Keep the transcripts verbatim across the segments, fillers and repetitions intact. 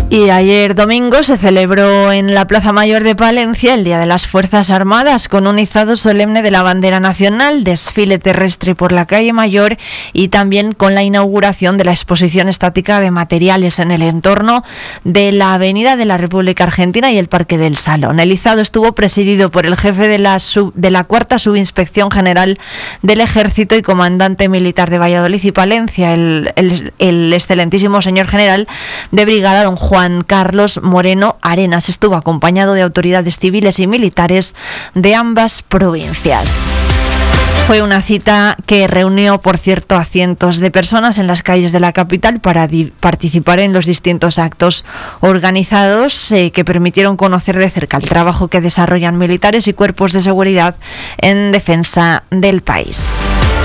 Y ayer domingo se celebró en la Plaza Mayor de Palencia el Día de las Fuerzas Armadas con un izado solemne de la bandera nacional, desfile terrestre por la calle Mayor y también con la inauguración de la exposición estática de materiales en el entorno de la Avenida de la República Argentina y el Parque del Salón. El izado estuvo presidido por el jefe de la, sub, de la Cuarta Subinspección General del Ejército y comandante militar de Valladolid y Palencia, el, el, el excelentísimo señor general de brigada don Juan Juan Carlos Moreno Arenas. Estuvo acompañado de autoridades civiles y militares de ambas provincias. Fue una cita que reunió, por cierto, a cientos de personas en las calles de la capital para di- participar en los distintos actos organizados eh, que permitieron conocer de cerca el trabajo que desarrollan militares y cuerpos de seguridad en defensa del país.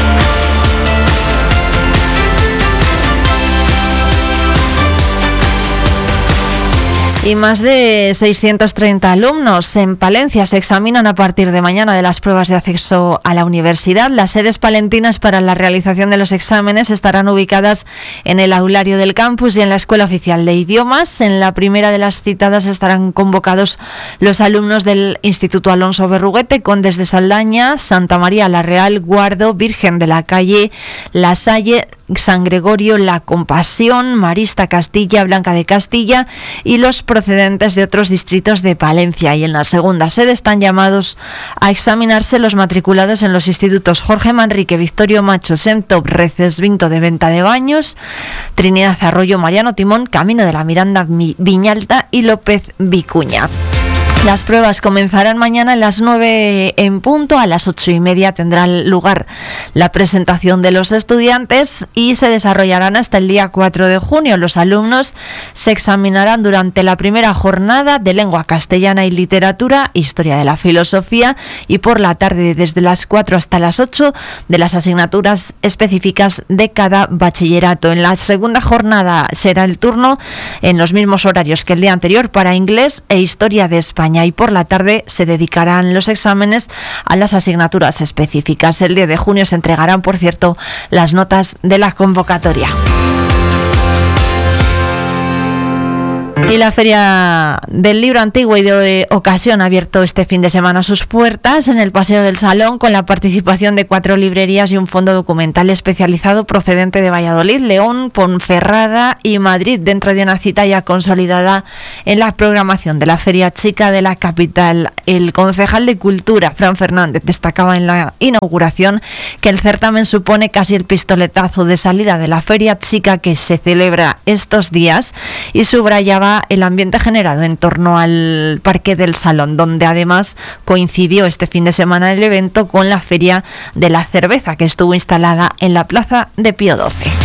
Y más de seiscientos treinta alumnos en Palencia se examinan a partir de mañana de las pruebas de acceso a la universidad. Las sedes palentinas para la realización de los exámenes estarán ubicadas en el aulario del campus y en la Escuela Oficial de Idiomas. En la primera de las citadas estarán convocados los alumnos del Instituto Alonso Berruguete, Condes de Saldaña, Santa María la Real, Guardo, Virgen de la Calle, La Salle, San Gregorio, La Compasión, Marista Castilla, Blanca de Castilla y los procedentes de otros distritos de Palencia. Y en la segunda sede están llamados a examinarse los matriculados en los institutos Jorge Manrique, Victorio Macho, Sentop, Reces Vinto de Venta de Baños, Trinidad Arroyo, Mariano Timón, Camino de la Miranda, Viñalta y López Vicuña. Las pruebas comenzarán mañana a las nueve en punto. A las ocho y media tendrá lugar la presentación de los estudiantes y se desarrollarán hasta el día cuatro de junio. Los alumnos se examinarán durante la primera jornada de lengua castellana y literatura, historia de la filosofía y por la tarde desde las cuatro hasta las ocho de las asignaturas específicas de cada bachillerato. En la segunda jornada será el turno en los mismos horarios que el día anterior para inglés e historia de España. Y por la tarde se dedicarán los exámenes a las asignaturas específicas. El diez de junio se entregarán, por cierto, las notas de la convocatoria. Y la Feria del Libro Antiguo y de Ocasión ha abierto este fin de semana sus puertas en el Paseo del Salón con la participación de cuatro librerías y un fondo documental especializado procedente de Valladolid, León, Ponferrada y Madrid, dentro de una cita ya consolidada en la programación de la Feria Chica de la capital. El concejal de Cultura, Fran Fernández, destacaba en la inauguración que el certamen supone casi el pistoletazo de salida de la Feria Chica que se celebra estos días y subrayaba el ambiente generado en torno al Parque del Salón, donde además coincidió este fin de semana el evento con la Feria de la Cerveza, que estuvo instalada en la Plaza de Pío doce.